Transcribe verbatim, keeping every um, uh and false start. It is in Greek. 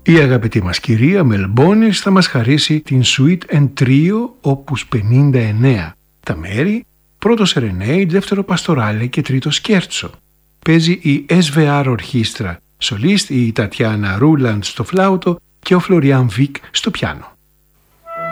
Η αγαπητή μας κυρία Μελμπόνης θα μας χαρίσει την Suite εν Trio Opus πενήντα εννέα. Τα μέρη: πρώτο Serenade, δεύτερο Παστοράλε και τρίτο Σκέρτσο. Παίζει η ες βι αρ Ορχήστρα, σολίστ η Τατιάνα Ρούλαντ στο φλάουτο και ο Φλωριάν Βίκ στο πιάνο.